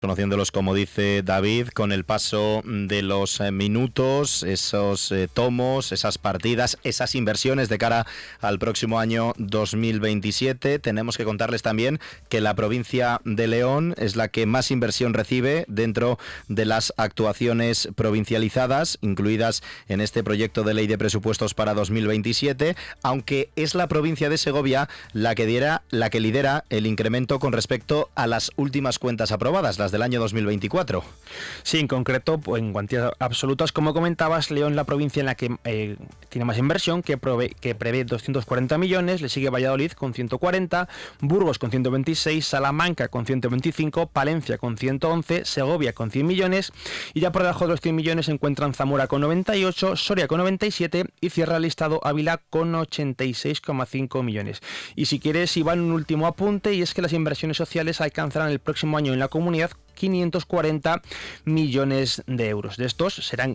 conociéndolos, como dice David, con el paso de los minutos, esos tomos, esas partidas, esas inversiones de cara al próximo año 2027. Tenemos que contarles también que la provincia de León es la que más inversión recibe dentro de las actuaciones provincializadas, incluidas en este proyecto de ley de presupuestos para 2027, aunque es la provincia de Segovia la que lidera el incremento con respecto a las últimas cuentas aprobadas, las del año 2024. Sí, en concreto, en cuantías absolutas, como comentabas, León, la provincia en la que tiene más inversión, que prevé 240 millones, le sigue Valladolid con 140, Burgos con 126, Salamanca con 125, Palencia con 111, Segovia con 100 millones, y ya por debajo de los 100 millones se encuentran Zamora con 98, Soria con 97 y cierra el listado Ávila con 86,5 millones. Y si quieres, Iván, un último apunte, y es que las inversiones sociales alcanzarán el próximo año en la comunidad 540 millones de euros. De estos serán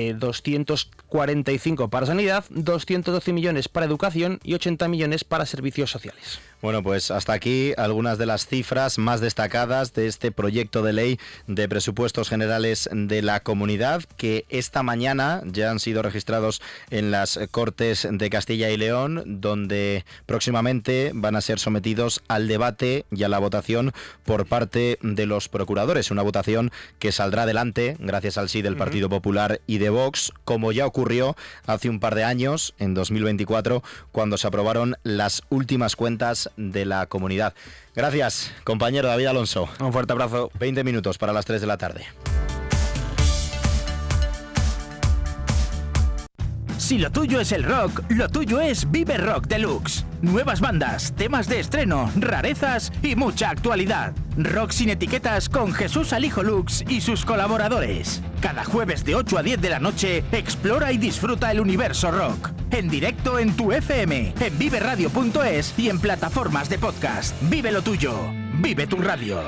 245 para sanidad, 212 millones para educación y 80 millones para servicios sociales. Bueno, pues hasta aquí algunas de las cifras más destacadas de este proyecto de ley de presupuestos generales de la comunidad, que esta mañana ya han sido registrados en las Cortes de Castilla y León, donde próximamente van a ser sometidos al debate y a la votación por parte de los procuradores. Una votación que saldrá adelante gracias al sí del Partido Popular y de Vox, como ya ocurrió hace un par de años, en 2024, cuando se aprobaron las últimas cuentas de la comunidad. Gracias, compañero David Alonso. Un fuerte abrazo. 20 minutos para las 3 de la tarde. Si lo tuyo es el rock, lo tuyo es Vive Rock Deluxe. Nuevas bandas, temas de estreno, rarezas y mucha actualidad. Rock sin etiquetas con Jesús Alijo Lux y sus colaboradores. Cada jueves de 8 a 10 de la noche, explora y disfruta el universo rock. En directo en tu FM, en viveradio.es y en plataformas de podcast. Vive lo tuyo. Vive tu radio.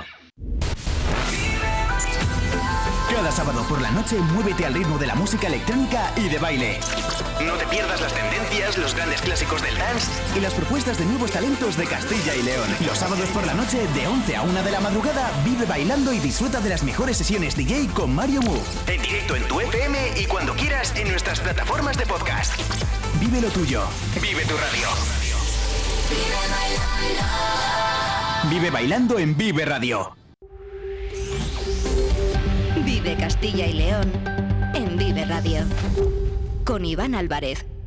Cada sábado por la noche, muévete al ritmo de la música electrónica y de baile. No te pierdas las tendencias, los grandes clásicos del dance y las propuestas de nuevos talentos de Castilla y León. Los sábados por la noche, de 11 a 1 de la madrugada, vive bailando y disfruta de las mejores sesiones DJ con Mario Mu. En directo en tu FM y cuando quieras en nuestras plataformas de podcast. Vive lo tuyo. Vive tu radio. Vive bailando en Vive Radio. Vive Castilla y León en Vive Radio con Iván Álvarez.